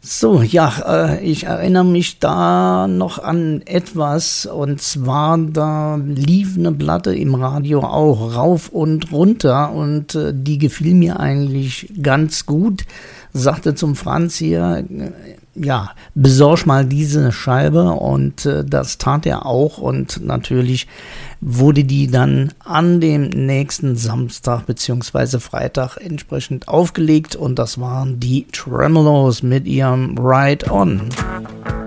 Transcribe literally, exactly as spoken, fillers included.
So, ja, äh, ich erinnere mich da noch an etwas, und zwar, da lief eine Platte im Radio auch rauf und runter, und äh, die gefiel mir eigentlich ganz gut. Sagte zum Franz hier, äh, ja, besorg mal diese Scheibe, und äh, das tat er auch, und natürlich wurde die dann an dem nächsten Samstag bzw. Freitag entsprechend aufgelegt, und das waren die Tremeloes mit ihrem Ride On.